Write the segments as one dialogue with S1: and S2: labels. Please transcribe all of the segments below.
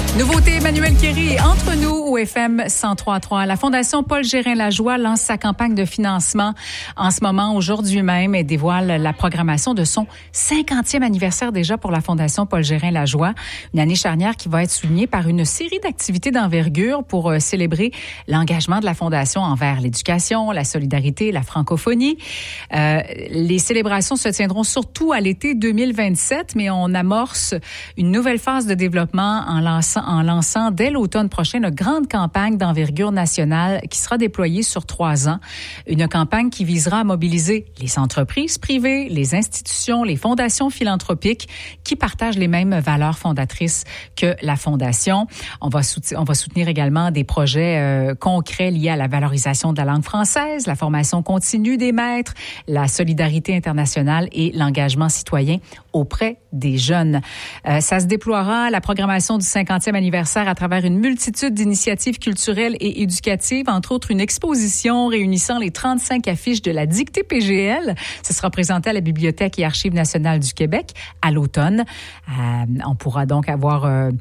S1: Nouveauté, Emmanuel Kéry, entre nous au FM 103.3. La Fondation Paul Gérin-Lajoie lance sa campagne de financement en ce moment, aujourd'hui même, et dévoile la programmation de son 50e anniversaire déjà pour la Fondation Paul Gérin-Lajoie. Une année charnière qui va être soulignée par une série d'activités d'envergure pour célébrer l'engagement de la Fondation envers l'éducation, la solidarité, la francophonie. Les célébrations se tiendront surtout à l'été 2027, mais on amorce une nouvelle phase de développement en lançant dès l'automne prochain une grande campagne d'envergure nationale qui sera déployée sur 3 ans. Une campagne qui visera à mobiliser les entreprises privées, les institutions, les fondations philanthropiques qui partagent les mêmes valeurs fondatrices que la Fondation. On va soutenir également des projets concrets liés à la valorisation de la langue française, la formation continue des maîtres, la solidarité internationale et l'engagement citoyen auprès des jeunes. Ça se déploiera, la programmation du 50e anniversaire, à travers une multitude d'initiatives culturelles et éducatives, entre autres une exposition réunissant les 35 affiches de la dictée PGL. Ce sera présenté à la Bibliothèque et Archives nationales du Québec à l'automne. On pourra donc avoir un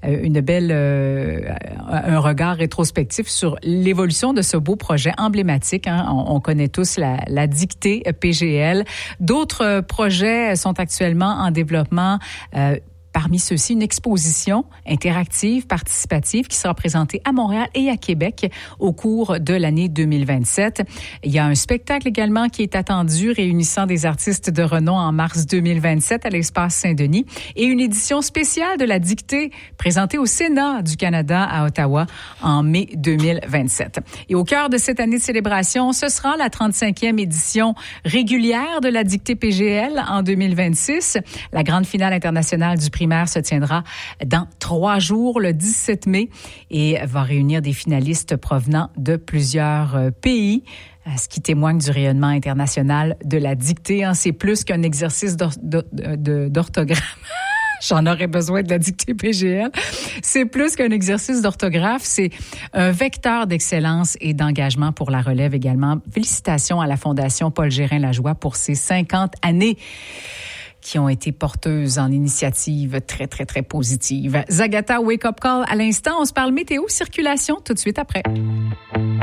S1: regard rétrospectif sur l'évolution de ce beau projet emblématique. On connaît tous la dictée PGL. D'autres projets sont actuellement en développement. Parmi ceux-ci, une exposition interactive, participative qui sera présentée à Montréal et à Québec au cours de l'année 2027. Il y a un spectacle également qui est attendu, réunissant des artistes de renom en mars 2027 à l'Espace Saint-Denis, et une édition spéciale de la dictée présentée au Sénat du Canada à Ottawa en mai 2027. Et au cœur de cette année de célébration, ce sera la 35e édition régulière de la dictée PGL en 2026. La grande finale internationale du primaire se tiendra dans 3 jours, le 17 mai, et va réunir des finalistes provenant de plusieurs pays, ce qui témoigne du rayonnement international de la dictée. C'est plus qu'un exercice d'orthographe. J'en aurais besoin de la dictée PGL. C'est plus qu'un exercice d'orthographe, c'est un vecteur d'excellence et d'engagement pour la relève également. Félicitations à la Fondation Paul Gérin-Lajoie pour ses 50 années qui ont été porteuses en initiatives très, très, très positives. Zagata, Wake Up Call à l'instant. On se parle météo, circulation tout de suite après.